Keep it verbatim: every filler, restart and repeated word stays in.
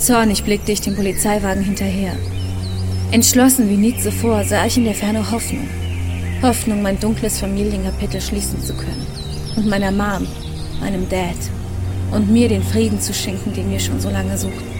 Zornig blickte ich dem Polizeiwagen hinterher. Entschlossen wie nie zuvor sah ich in der Ferne Hoffnung. Hoffnung, mein dunkles Familienkapitel schließen zu können. Und meiner Mom, meinem Dad und mir den Frieden zu schenken, den wir schon so lange suchten.